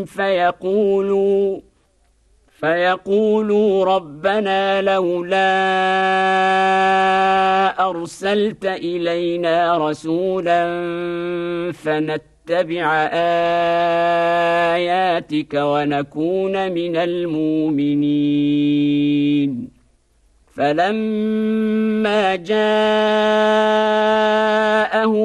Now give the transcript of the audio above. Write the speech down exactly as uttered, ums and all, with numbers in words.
فيقولوا فيقولوا ربنا لولا أرسلت إلينا رسولا فنتبع آياتك ونكون من المؤمنين. فلما جاء